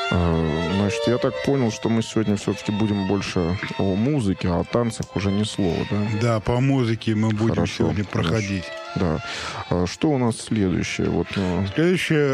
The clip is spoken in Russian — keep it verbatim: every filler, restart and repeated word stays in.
Значит, я так понял, что мы сегодня все-таки будем больше о музыке, а о танцах уже ни слова, да? Да, по музыке мы будем Хорошо, сегодня проходить. Да. А что у нас следующее? Вот, ну... Следующее